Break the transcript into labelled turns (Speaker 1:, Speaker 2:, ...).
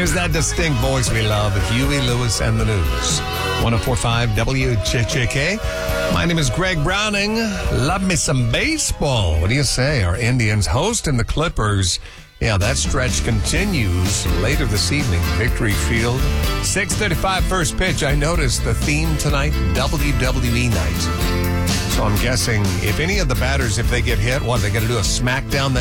Speaker 1: There's that distinct voice we love, Huey Lewis and the News. 104.5 WJJK. My name is Greg Browning. Love me some baseball. What do you say? Our Indians hosting the Clippers. Yeah, that stretch continues later this evening. Victory Field. 6:35 first pitch. I noticed the theme tonight, WWE night. So I'm guessing if any of the batters, if they get hit, what, are they going to do a smackdown then?